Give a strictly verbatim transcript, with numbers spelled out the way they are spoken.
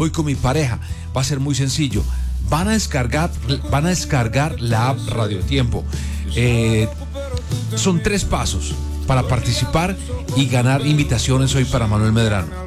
voy con mi pareja. Va a ser muy sencillo. Van a descargar, van a descargar la app Radio Tiempo. Eh, son tres pasos para participar y ganar invitaciones hoy para Manuel Medrano.